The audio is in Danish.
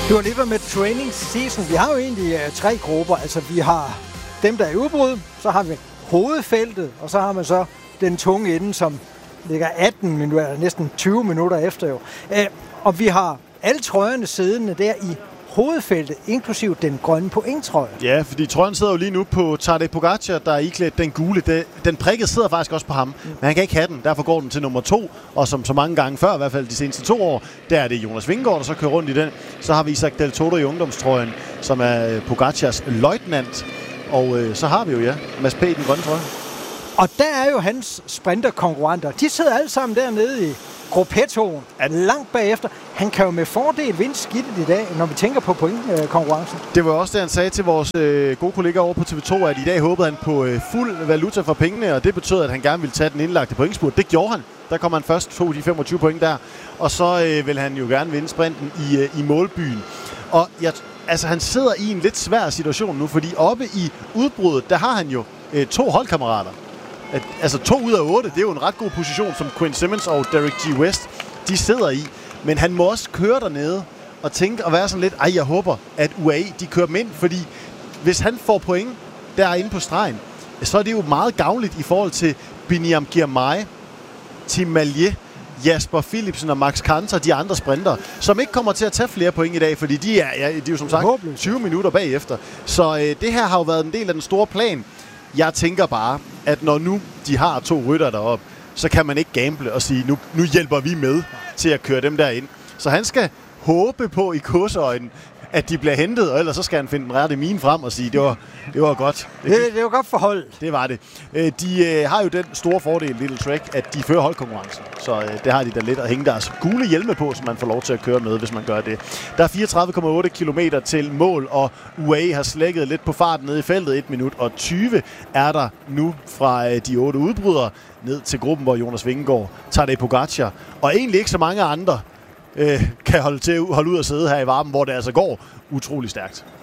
Du har lige været med training season. Vi har jo egentlig 3 grupper. Altså, vi har dem, der er i udbrud, så har vi hovedfeltet, og så har man så den tunge ende, som ligger 18 minutter, næsten 20 minutter efter jo. Og vi har alle trøjerne siddende der i hovedfeltet, inklusiv den grønne pointtrøje. Ja, fordi trøjen sidder jo lige nu på Tadej Pogačar, der er iklædt den gule. Den prikkede sidder faktisk også på ham, men han kan ikke have den. Derfor går den til nummer 2, og som så mange gange før, i hvert fald de seneste 2 år, der er det Jonas Vingegaard, der så kører rundt i den. Så har vi Isaac Del Toro i ungdomstrøjen, som er Pogacars løjtnant. Og så har vi jo, Mads P. den grønne trøje. Og der er jo hans sprinterkonkurrenter. De sidder alle sammen dernede i gruppettoen, langt bagefter. Han kan jo med fordel vinde skidtet i dag, når vi tænker på pointkonkurrencen. Det var også det, han sagde til vores gode kollega over på TV2, at i dag håbede han på fuld valuta for pengene, og det betød, at han gerne ville tage den indlagte pointspurt. Det gjorde han. Der kom han først, tog de 25 point der, og så vil han jo gerne vinde sprinten i målbyen. Og han sidder i en lidt svær situation nu, fordi oppe i udbruddet, der har han jo 2 holdkammerater. Altså 2 ud af 8, det er jo en ret god position, som Quinn Simmons og Derek G. West, de sidder i. Men han må også køre dernede og tænke og være sådan lidt, jeg håber, at UAE, de kører dem ind, fordi hvis han får point derinde på stregen, så er det jo meget gavnligt i forhold til Biniam Girmay, Tim Malje, Jasper Philipsen og Max Kanter, de andre sprinter, som ikke kommer til at tage flere point i dag, fordi de er jo som sagt 20 minutter bagefter. Så det her har jo været en del af den store plan. Jeg tænker bare, at når nu de har 2 rytter deroppe, så kan man ikke gamble og sige, nu hjælper vi med til at køre dem derind. Så han skal håbe på i kursøjnen, at de bliver hentet, og ellers så skal han finde den rette mine frem og sige, det var godt. Det var godt for hold. Det var det. De har jo den store fordel, Little Trek, at de fører holdkonkurrencen. Så det har de da lidt at hænge deres gule hjelme på, som man får lov til at køre med, hvis man gør det. Der er 34,8 kilometer til mål, og UAE har slækket lidt på farten nede i feltet. 1 minut og 20 er der nu fra de 8 udbrydere ned til gruppen, hvor Jonas Vingegaard, Tadej Pogačar, og egentlig ikke så mange andre kan holde ud at sidde her i varmen, hvor det altså går utrolig stærkt.